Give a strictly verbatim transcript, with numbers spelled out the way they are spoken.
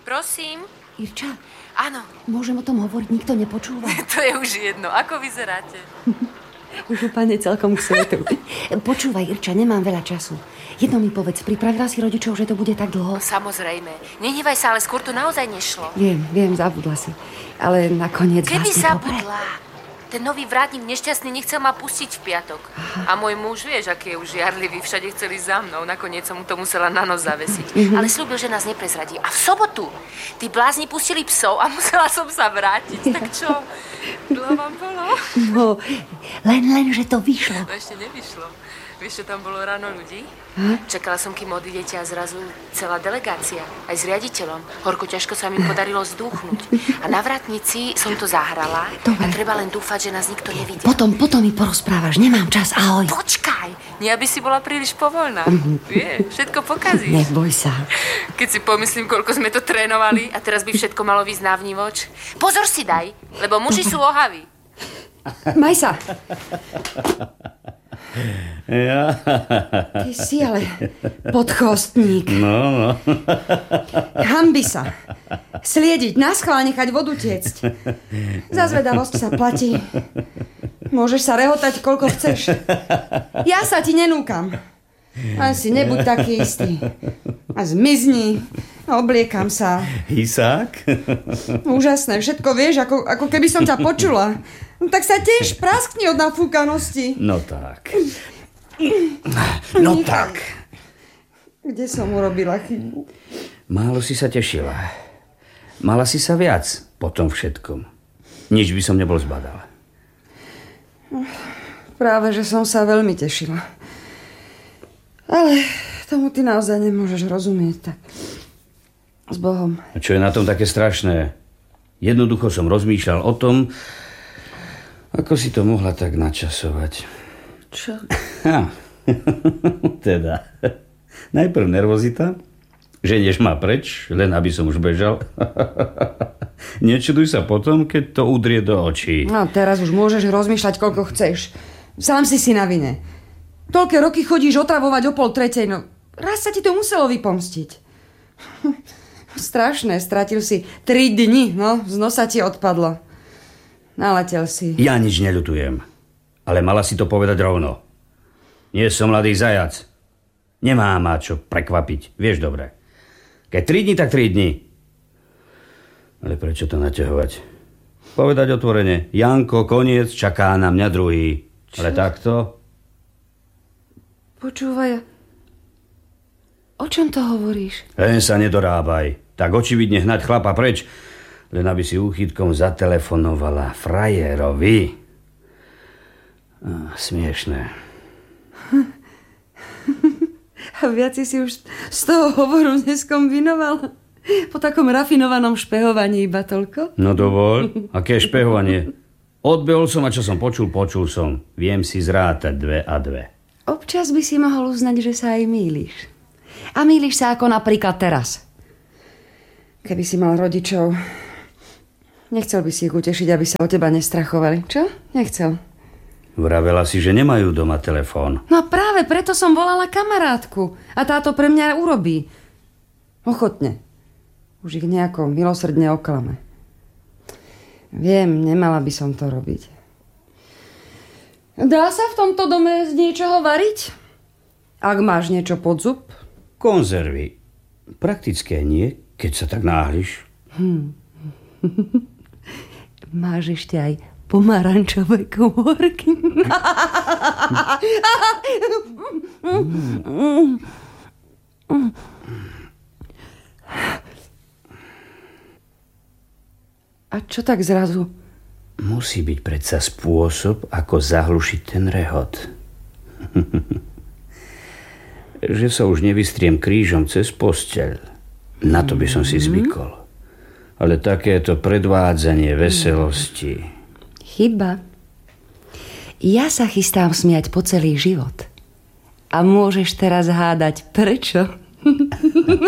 prosím. Irča? Áno. Môžem o tom hovoriť, nikto nepočúva. To je už jedno. Ako vyzeráte? Už úplne celkom k svetu. Počúvaj, Irča, nemám veľa času. Jedno mi povedz, pripravila si rodičov, že to bude tak dlho? No, samozrejme. Nehnevaj sa, ale skôr to naozaj nešlo. Viem, viem, zabudla si. Ale nakoniec Keby vlastne zabudla. Dobre. Ten nový vrátnik nešťastný nechcel ma pustiť v piatok. Aha. A môj muž, vieš, aký je už žiarlivý, všade chceli za mnou. Nakoniec som mu to musela na nos zavesiť. Mm-hmm. Ale sľúbil, že nás neprezradí. A v sobotu tí blázni pustili psov a musela som sa vrátiť. Tak čo? Dlho vám bolo? No, len, len, že to vyšlo. No ešte nevyšlo. Vieš, čo tam bolo ráno ľudí? Ha? Čakala som, kým odídete a zrazu celá delegácia. Aj s riaditeľom. Horko ťažko sa mi podarilo zdúchnuť. A na vratnici som to zahrala. Dobre. A treba len dúfať, že nás nikto nevidí. Potom, potom mi porozprávaš. Nemám čas. Ahoj. Počkaj. Nie, aby si bola príliš povoľná. Mm-hmm. Vieš, všetko pokazíš. Neboj sa. Keď si pomyslím, koľko sme to trénovali a teraz by všetko malo výsť návnivoč. Pozor si daj, lebo muži sú ohaví. Maj sa. Ja. Ty si ale podchostník. No, no. Hanbi sa. Sliediť, naschvál nechať vodu tiecť. Za zvedavosť sa platí. Môžeš sa rehotať, koľko chceš. Ja sa ti nenúkam. Len si nebuď taký istý. A zmizni. Obliekam sa. Hysák? Úžasné, všetko vieš, ako, ako keby som ťa počula. No tak sa tiež praskni od nafúkanosti. No tak. No tak. Kde som urobila chybu? Málo si sa tešila. Mala si sa viac po tom všetkom. Nič by som nebol zbadal. Práve, že som sa veľmi tešila. Ale tomu ty naozaj nemôžeš rozumieť, tak s Bohom. A čo je na tom také strašné? Jednoducho som rozmýšľal o tom, ako si to mohla tak načasovať. Čo? Ha, teda. Najprv nervozita, ženieš ma preč, len aby som už bežal. Nečuduj sa potom, keď to udrie do očí. No teraz už môžeš rozmýšľať, koľko chceš. Sám si si na vine. Toľké roky chodíš otravovať o pol tretej, no raz sa ti to muselo vypomstiť. Strašné, stratil si tri dni, no, z nosa ti odpadlo. Naletel si. Ja nič neľutujem, ale mala si to povedať rovno. Nie som mladý zajac. Nemá ma čo prekvapiť, vieš dobre. Keď tri dni, tak tri dni. Ale prečo to naťahovať? Povedať otvorene, Janko, koniec, čaká na mňa druhý. Čo? Ale takto? Počúvaj, o čom to hovoríš? Len sa nedorábaj. Tak očividne hnať chlapa preč, len aby si úchytkom zatelefonovala frajerovi. Ah, smiešné. A viac si už z toho hovoru neskombinoval? Po takom rafinovanom špehovaní iba toľko? No dovol, aké špehovanie? Odbehol som a čo som počul, počul som. Viem si zrátať dve a dve. Občas by si mohol uznať, že sa aj mýliš. A mýliš sa ako napríklad teraz. Keby si mal rodičov, nechcel by si ich utešiť, aby sa o teba nestrachovali. Čo? Nechcel. Vravela si, že nemajú doma telefón. No práve preto som volala kamarátku. A táto pre mňa urobí. Ochotne. Už ich nejako milosrdne oklame. Viem, nemala by som to robiť. Dá sa v tomto dome z niečoho variť? Ak máš niečo pod zub? Konzervy. Praktické nie, keď sa tak náhliš. Hm. Máš ešte aj pomarančové komórky. A čo tak zrazu? Musí byť predsa spôsob, ako zahlušiť ten rehot. Že sa už nevystriem krížom cez posteľ. Na to by som si zvykol. Ale takéto predvádzanie veselosti. Chyba. Ja sa chystám smiať po celý život. A môžeš teraz hádať, prečo?